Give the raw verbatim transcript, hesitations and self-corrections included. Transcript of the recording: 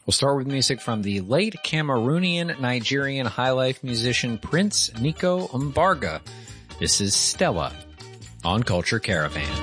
We'll start with music from the late Cameroonian Nigerian highlife musician Prince Nico Mbarga. This is Stella on Culture Caravan.